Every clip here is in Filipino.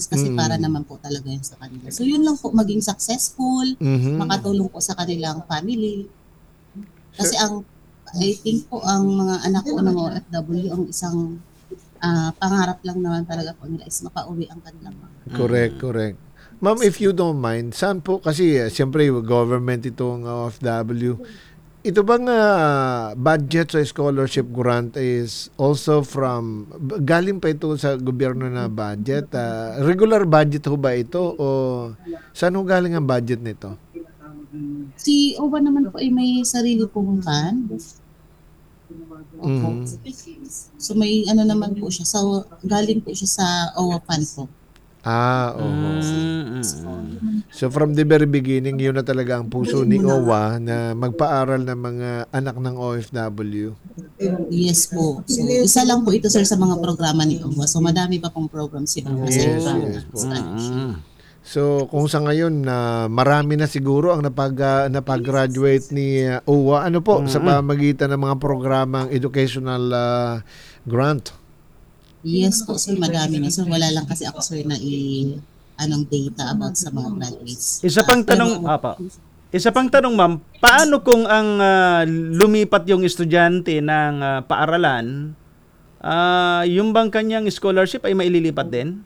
kasi para naman po talaga yun sa kanila. So yun lang po, maging successful, makatulong po sa kanilang family. Kasi I think po ang mga anak ko ng OFW, ang isang pangarap lang naman talaga po nila is makauwi ang kanilang mga. Correct, correct. Ma'am, if you don't mind, saan po, kasi siyempre government itong OFW, ito bang budget sa scholarship grant is also galing pa ito sa gobyerno na budget? Regular budget ho ba ito o saan ho galing ang budget nito? Si OWA naman po ay may sarili pong fund. So may ano naman po siya. So galing po siya sa OWA fund po. Oo. So from the very beginning, yun na talaga ang puso ni OWA na magpaaral ng mga anak ng OFW. Yes po. So isa lang po ito sir sa mga programa ni OWA. So madami pa pong programs si OWA. Yes po. So kung sa ngayon marami na siguro ang napag-graduate ni OWA, ano po sa pamamagitan ng mga programang educational grant? Yes po sir, madami na sir. Wala lang kasi ako sir na anong data about sa mga graduates. Isa pang tanong ma'am, paano kung ang lumipat yung estudyante ng paaralan, yung bang kanyang scholarship ay maililipat din?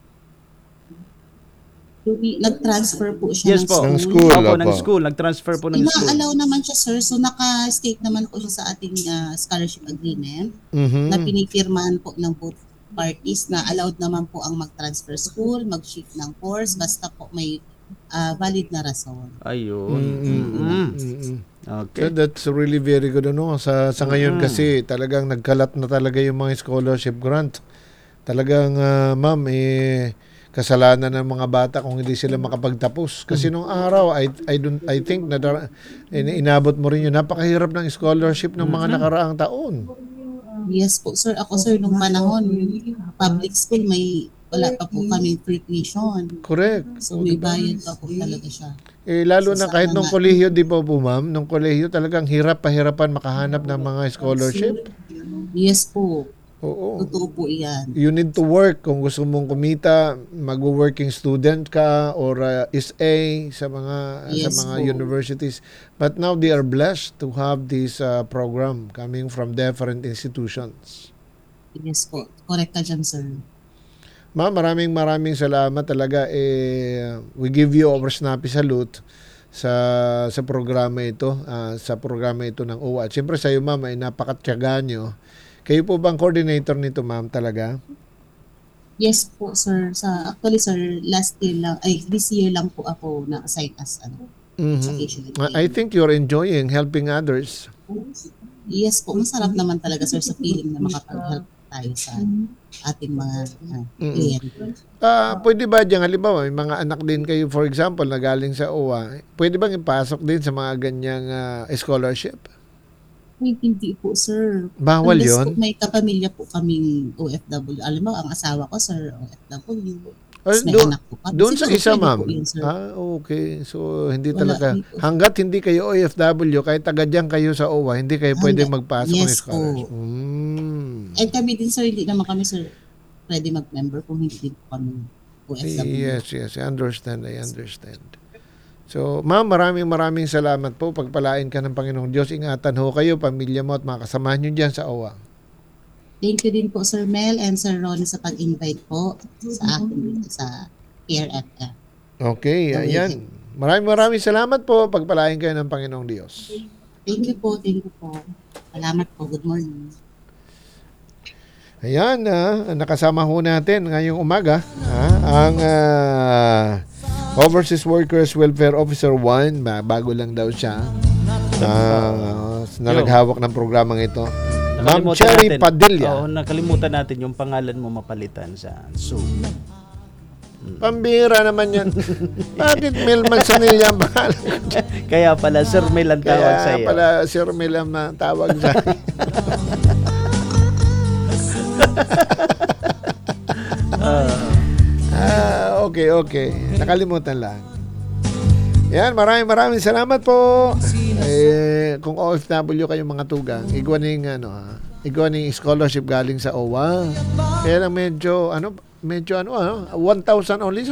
Nag-transfer po siya Yes po. ng school. Opo, ng school. Nag-transfer po ng school. Ina-allow naman siya sir. So naka-state naman po siya sa ating scholarship agreement na pinipirmahan po ng both parties na allowed naman po ang mag-transfer school, mag-shift ng course, basta po may valid na rason. Ayun. Okay. So that's really very good sa ngayon kasi talagang nagkalat na talaga yung mga scholarship grant. Talagang ma'am kasalanan ng mga bata kung hindi sila makapagtapos. Kasi nung araw I think na inabot mo rin yun. Napakahirap ng scholarship ng mga nakaraang taon. Yes po sir. Ako sir, nung panahon, public school wala pa po kaming free tuition. Correct. So may bayad pa po talaga siya. Lalo na kahit nung kolehiyo, di ba po ma'am? Nung kolehiyo talagang pahirapan makahanap ng mga scholarship. Yes po. Oo. Totoo po iyan. You need to work kung gusto mong kumita, mag-working student ka or SA sa mga universities. But now they are blessed to have this program coming from different institutions. Yes po. Correct ka dyan sir. Ma'am, maraming salamat talaga. We give you our snappy salute sa programa ito, ng OWA. At siyempre sa iyo ma'am ay napakatyaga nyo. Kayo po bang coordinator nito, ma'am, talaga? Yes po, sir. Actually, sir, this year lang po ako na-assign as sa Asian I think you're enjoying helping others. Yes po, masarap naman talaga, sir, sa feeling na makapag-help tayo sa ating mga kliyente. Pwede ba dyan, halimbawa, may mga anak din kayo, for example, na galing sa OWA, pwede bang ipasok din sa mga ganyang scholarship? Hindi po, sir. Bawal Unless yun? po may kapamilya po kaming OFW. Alam mo, ang asawa ko, sir, OFW. May anak po kami. Doon sa Siguro isa, pwede ma'am? po yun, sir. Okay. So, hindi Wala talaga. dito. Hanggat hindi kayo OFW, kahit taga dyan kayo sa OWA, hindi kayo pwede magpasok ng Yes scholarship. po. And kami din, sir, hindi naman kami, sir, pwede mag-member kung hindi din po kami OFW. Yes. I understand. So, ma'am, maraming salamat po. Pagpalain ka ng Panginoong Diyos. Ingatan ho kayo, pamilya mo at mga kasamahan nyo dyan sa OWA. Thank you din po, Sir Mel and Sir Ron, sa pag-invite po sa akin dito sa PRFF. Okay, ayan. Maraming salamat po. Pagpalain kayo ng Panginoong Diyos. Thank you po. Salamat po. Good morning. Ayan, nakasama ho natin ngayong umaga ang Overseas Workers Welfare Officer 1, bago lang daw siya na naghawak ng programang ito. Ma'am Cherry Padilla. Nakalimutan natin yung pangalan mo mapalitan sa Zoom. Pambira naman yan. Bakit Mel Manzanilla ang pangalan? Kaya pala Sir Mel ang tawag sa iyo. Kaya pala Sir Mel ang tawag sa iyo. Okay. Nakalimutan lang. Yan, maraming salamat po. Kung OFW kayong mga tugang, igwaning scholarship galing sa OWA. Kaya lang medyo 1,000 only.